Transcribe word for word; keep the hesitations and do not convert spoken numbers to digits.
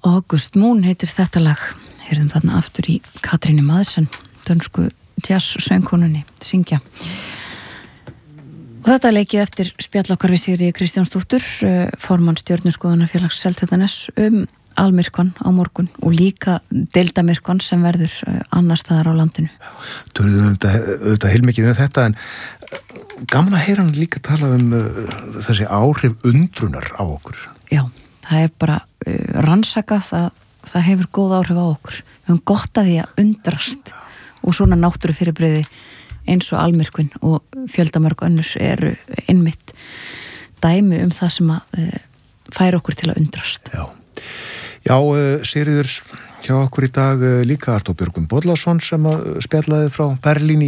August Moon heitir þetta lag. Heyrðum þarna aftur í Katrínu Madsen, dönsku jazz-söngkonunni, syngja. Og þetta er leikið eftir spjall okkar við Sigríði Kristjánsdóttur, formann stjörnuskoðunarfélags Seltjarnarness um almyrkvann á morgun og líka deildamirkvann sem verður annars staðar á landinu. Töluðum auðvitað heilmikið um þetta, en gaman að heyra hann líka tala um uh, þessi áhrif undrunar á okkur. Já, það er bara uh, rannsakað, það, það hefur góð áhrif á okkur. Við höfum gott að því að undrast og svona náttúrufyrirbrigði eins og almyrkvinn og fjöldamörg önnur eru einmitt dæmi um það sem að uh, færa okkur til að undrast. Já. Já, Sigríður, hjá okkur í dag líka Artur Björgvin Bollason sem spjallaði frá Berlín í